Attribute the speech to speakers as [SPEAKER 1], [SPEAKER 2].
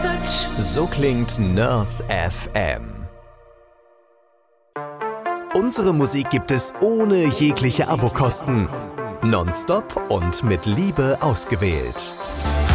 [SPEAKER 1] So klingt Nurse FM. Unsere Musik gibt es ohne jegliche Abokosten. Nonstop und mit Liebe ausgewählt.